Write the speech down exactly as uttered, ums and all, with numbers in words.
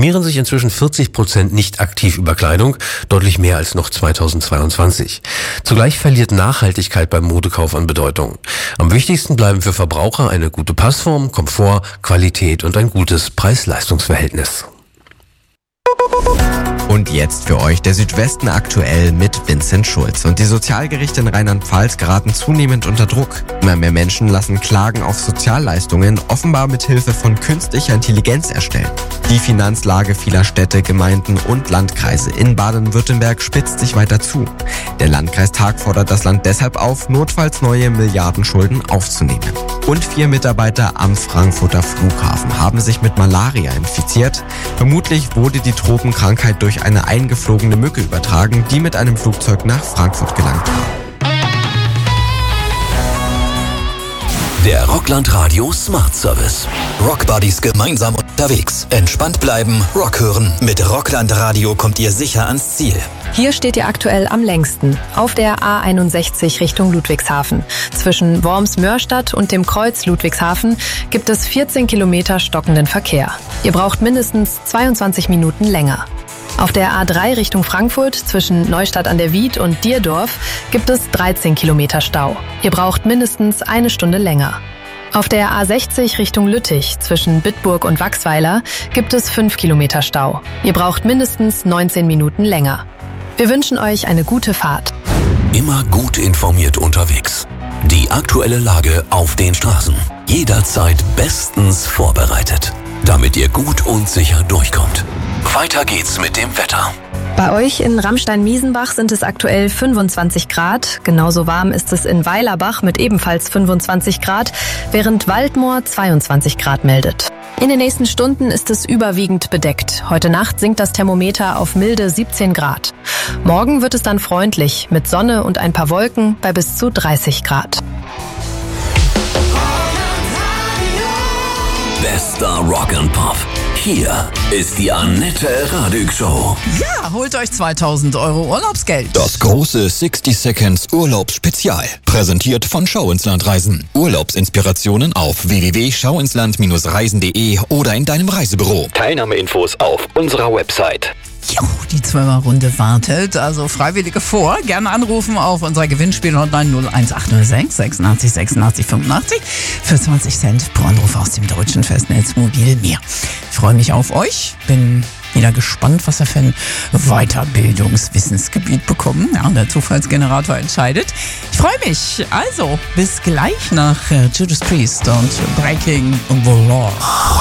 informieren sich inzwischen vierzig Prozent nicht aktiv über Kleidung, deutlich mehr als noch zweitausendzweiundzwanzig. Zugleich verliert Nachhaltigkeit beim Modekauf an Bedeutung. Am wichtigsten bleiben für Verbraucher eine gute Passform, Komfort, Qualität und ein gutes Preis-Leistungs-Verhältnis. Und jetzt für euch der Südwesten aktuell mit Vincent Schulz. Und die Sozialgerichte in Rheinland-Pfalz geraten zunehmend unter Druck. Immer mehr Menschen lassen Klagen auf Sozialleistungen offenbar mit Hilfe von künstlicher Intelligenz erstellen. Die Finanzlage vieler Städte, Gemeinden und Landkreise in Baden-Württemberg spitzt sich weiter zu. Der Landkreistag fordert das Land deshalb auf, notfalls neue Milliardenschulden aufzunehmen. Und vier Mitarbeiter am Frankfurter Flughafen haben sich mit Malaria infiziert. Vermutlich wurde die Tropenkrankheit durch eine eingeflogene Mücke übertragen, die mit einem Flugzeug nach Frankfurt gelangt war. Der Rockland Radio Smart Service. Rockbuddies gemeinsam unterwegs. Entspannt bleiben, Rock hören. Mit Rockland Radio kommt ihr sicher ans Ziel. Hier steht ihr aktuell am längsten, auf der A einundsechzig Richtung Ludwigshafen. Zwischen Worms-Mörstadt und dem Kreuz Ludwigshafen gibt es vierzehn Kilometer stockenden Verkehr. Ihr braucht mindestens zweiundzwanzig Minuten länger. Auf der A drei Richtung Frankfurt zwischen Neustadt an der Wied und Dierdorf gibt es dreizehn Kilometer Stau. Ihr braucht mindestens eine Stunde länger. Auf der A sechzig Richtung Lüttich zwischen Bitburg und Wachsweiler gibt es fünf Kilometer Stau. Ihr braucht mindestens neunzehn Minuten länger. Wir wünschen euch eine gute Fahrt. Immer gut informiert unterwegs. Die aktuelle Lage auf den Straßen. Jederzeit bestens vorbereitet, damit ihr gut und sicher durchkommt. Weiter geht's mit dem Wetter. Bei euch in Ramstein-Miesenbach sind es aktuell fünfundzwanzig Grad. Genauso warm ist es in Weilerbach mit ebenfalls fünfundzwanzig Grad, während Waldmoor zweiundzwanzig Grad meldet. In den nächsten Stunden ist es überwiegend bedeckt. Heute Nacht sinkt das Thermometer auf milde siebzehn Grad. Morgen wird es dann freundlich mit Sonne und ein paar Wolken bei bis zu dreißig Grad. Bester Rock and Pop. Hier ist die Annette Radig Show. Ja, holt euch zweitausend Euro Urlaubsgeld. Das große sixty Seconds Urlaubsspezial. Präsentiert von Schau ins Land Reisen. Urlaubsinspirationen auf w w w punkt schau ins land reisen punkt de oder in deinem Reisebüro. Teilnahmeinfos auf unserer Website. Jo, die Zwölferrunde wartet, also Freiwillige vor. Gerne anrufen auf unserer Gewinnspiel-Hotline null eins acht null sechs sechsundachtzig sechsundachtzig fünfundachtzig für zwanzig Cent pro Anruf aus dem deutschen Festnetzmobil mehr. Ich freue mich auf euch, bin wieder gespannt, was wir für ein Weiterbildungswissensgebiet bekommen. Ja, der Zufallsgenerator entscheidet. Ich freue mich. Also, bis gleich nach äh, Judas Priest und Breaking the Law.